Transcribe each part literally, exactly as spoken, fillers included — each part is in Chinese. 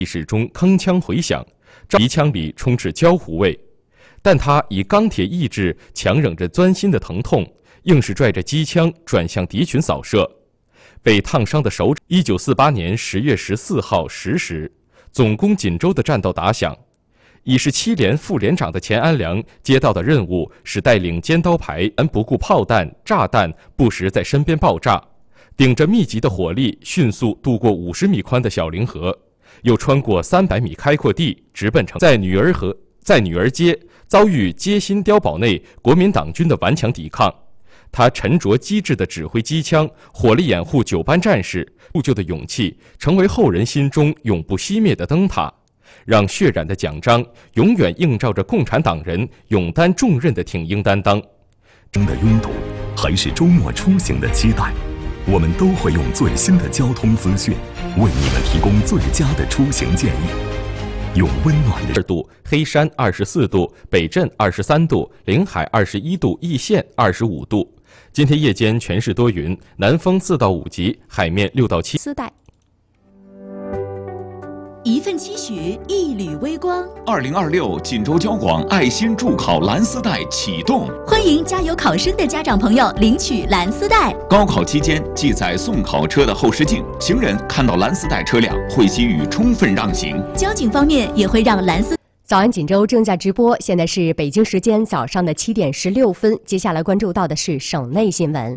历史中铿锵回响，鼻腔里充斥焦糊味，但他以钢铁意志强忍着钻心的疼痛，硬是拽着机枪转向敌群扫射。被烫伤的手指。一九四八年十月十四号十时，总攻锦州的战斗打响。已是七连副连长的钱安良接到的任务是带领尖刀排，不顾炮弹、炸弹不时在身边爆炸，顶着密集的火力，迅速渡过五十米宽的小凌河。又穿过三百米开阔地，直奔城。在女儿河，在女儿街遭遇街心碉堡内国民党军的顽强抵抗，他沉着机智地指挥机枪，火力掩护九班战士，铸就的勇气成为后人心中永不熄灭的灯塔，让血染的奖章永远映照着共产党人勇担重任的挺英担当。 的拥堵，还是周末出行的期待，我们都会用最新的交通资讯，为你们提供最佳的出行建议。用温暖的二度，黑山二十四度，北镇二十三度，临海二十一度，易县二十五度。今天夜间全市多云，南风四到五级，海面六到七。 丝带。一份期许，一缕微光。 二零二六锦州交广爱心助考蓝丝带启动， 欢迎加油考生的家长朋友领取蓝丝带。 高考期间，记载送考车的后视镜，行人看到蓝丝带车辆会给予充分让行。 交警方面也会让蓝丝。 早安锦州正在直播，现在是北京时间早上的七点十六分。接下来关注到的是省内新闻。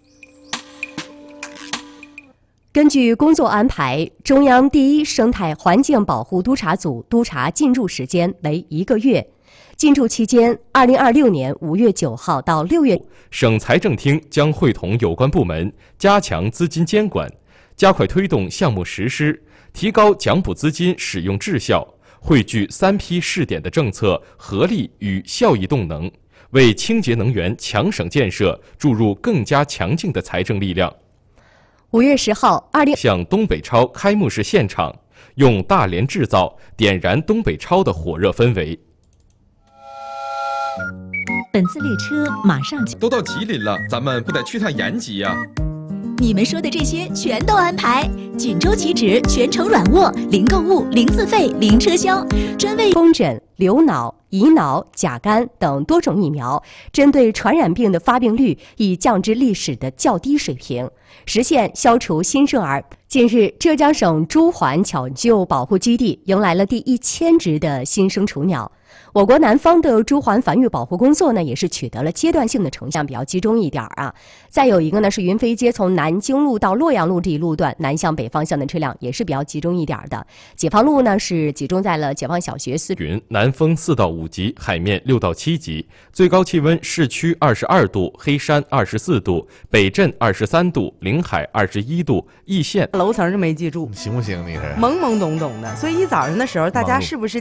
根据工作安排，中央第一生态环境保护督察组督查进驻时间为一个月。进驻期间，二零二六年五月九号到六月， 省财政厅将会同有关部门加强资金监管，加快推动项目实施，提高奖补资金使用质效，汇聚三批试点的政策合力与效益动能，为清洁能源强省建设注入更加强劲的财政力量。 五月十号，二零向东北超开幕式现场，用大连制造点燃东北超的火热氛围。 本次列车马上都到吉林了，咱们不得去趟延吉呀？ 你们说的这些全都安排。锦州起止，全程软卧，零购物，零自费，零车厢，专为风疹、流脑、乙脑、甲肝等多种疫苗，针对传染病的发病率已降至历史的较低水平，实现消除新生儿。近日，浙江省朱鹮抢救保护基地迎来了第一千只的新生雏鸟。我国南方的朱鹮繁育保护工作呢，也是取得了阶段性的成效，比较集中一点啊。再有一个呢，是云飞街从南京路到洛阳路这一路段，南向北方向的车辆也是比较集中一点的。解放路呢是集中在了解放小学四。 云，南风四到五级，海面六到七级，最高气温市区二十二度，黑山二十四度，北镇二十三度，临海二十一度，易县。 楼层是没记住， 行不行？你是懵懵懂懂的，所以一早上的时候，大家是不是？